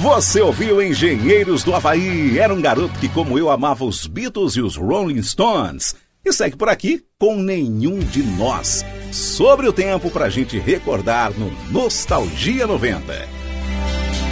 Você ouviu Engenheiros do Havaí? Era um garoto que, como eu, amava os Beatles e os Rolling Stones. E segue por aqui com Nenhum de Nós. Sobre o tempo pra gente recordar no Nostalgia 90.